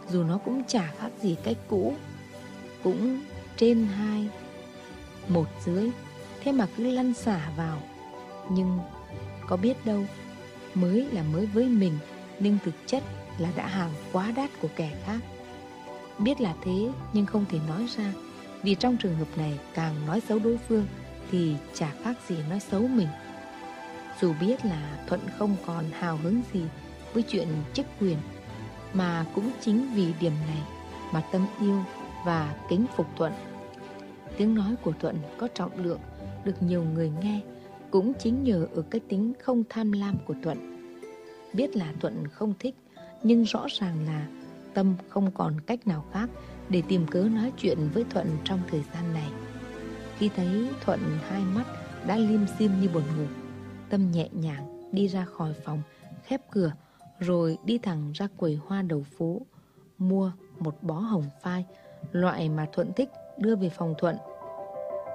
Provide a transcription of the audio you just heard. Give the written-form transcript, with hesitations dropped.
dù nó cũng chả khác gì cách cũ, cũng trên 2, 1 dưới, thế mà cứ lăn xả vào. Nhưng có biết đâu, mới là mới với mình, nhưng thực chất là đã hàng quá đắt của kẻ khác. Biết là thế nhưng không thể nói ra, vì trong trường hợp này càng nói xấu đối phương thì chả khác gì nói xấu mình. Dù biết là Thuận không còn hào hứng gì với chuyện chức quyền, mà cũng chính vì điểm này mà Tâm yêu và kính phục Thuận. Tiếng nói của Thuận có trọng lượng, được nhiều người nghe, cũng chính nhờ ở cái tính không tham lam của Thuận. Biết là Thuận không thích, nhưng rõ ràng là Tâm không còn cách nào khác để tìm cớ nói chuyện với Thuận trong thời gian này. Khi thấy Thuận hai mắt đã lim dim như buồn ngủ, Tâm nhẹ nhàng đi ra khỏi phòng, khép cửa, rồi đi thẳng ra quầy hoa đầu phố, mua một bó hồng phai, loại mà Thuận thích, đưa về phòng Thuận.